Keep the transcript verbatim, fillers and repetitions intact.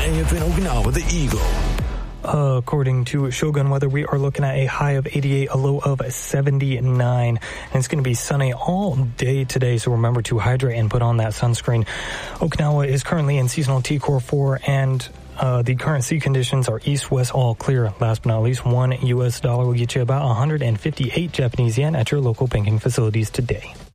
F in Okinawa, the Eagle. Uh, according to Shogun Weather, we are looking at a high of eighty-eight, a low of seventy-nine. And it's going to be sunny all day today, so remember to hydrate and put on that sunscreen. Okinawa is currently in seasonal T Core four, and uh, the current sea conditions are east-west all clear. Last but not least, one U S dollar will get you about one hundred fifty-eight Japanese yen at your local banking facilities today.